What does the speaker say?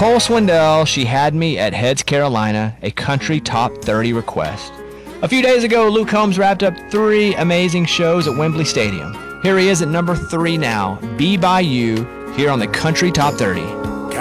Nicole Swindell, She Had Me at Heads, Carolina, a country top 30 request. A few days ago, Luke Combs wrapped up 3 amazing shows at Wembley Stadium. Here he is at number 3 now, Be By You, here on the Country Top 30.